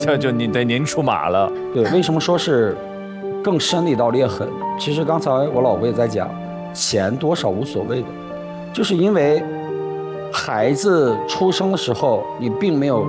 就您出马了。 对，为什么说是更深的一道裂痕？其实刚才我老婆也在讲，钱多少无所谓的，就是因为孩子出生的时候，你并没有